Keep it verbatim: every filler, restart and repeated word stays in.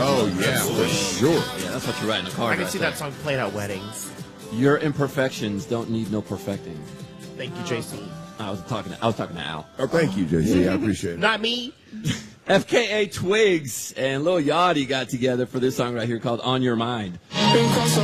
Oh, yeah, for sure. Yeah, that's what you write in a card. I can right see there. that song played at weddings. Your imperfections don't need no perfecting. Thank you, J C. I was talking to, I was talking to Al. Oh, thank you, J C. I appreciate it. Not me. F K A Twigs and Lil Yachty got together for this song right here called On Your Mind.